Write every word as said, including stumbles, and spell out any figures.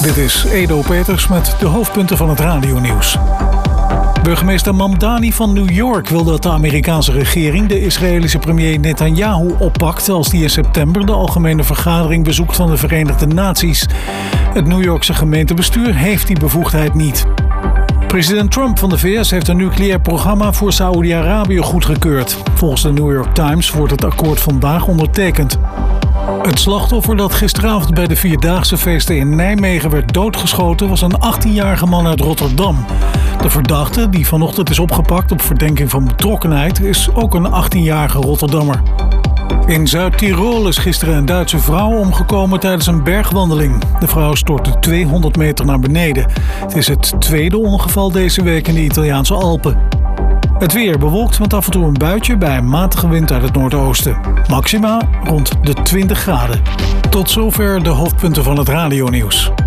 Dit is Edo Peters met de hoofdpunten van het radionieuws. Burgemeester Mamdani van New York wil dat de Amerikaanse regering de Israëlische premier Netanyahu oppakt als die in september de algemene vergadering bezoekt van de Verenigde Naties. Het New Yorkse gemeentebestuur heeft die bevoegdheid niet. President Trump van de V S heeft een nucleair programma voor Saoedi-Arabië goedgekeurd. Volgens de New York Times wordt het akkoord vandaag ondertekend. Het slachtoffer dat gisteravond bij de Vierdaagse feesten in Nijmegen werd doodgeschoten was een achttienjarige man uit Rotterdam. De verdachte, die vanochtend is opgepakt op verdenking van betrokkenheid, is ook een achttienjarige Rotterdammer. In Zuid-Tirol is gisteren een Duitse vrouw omgekomen tijdens een bergwandeling. De vrouw stortte tweehonderd meter naar beneden. Het is het tweede ongeval deze week in de Italiaanse Alpen. Het weer bewolkt met af en toe een buitje bij een matige wind uit het noordoosten. Maxima rond de twintig graden. Tot zover de hoofdpunten van het radionieuws.